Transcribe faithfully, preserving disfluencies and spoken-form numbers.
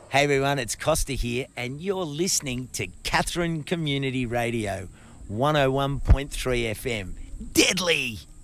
Hey everyone, it's Costa here, and you're listening to Catherine Community Radio, one oh one point three F M. Deadly!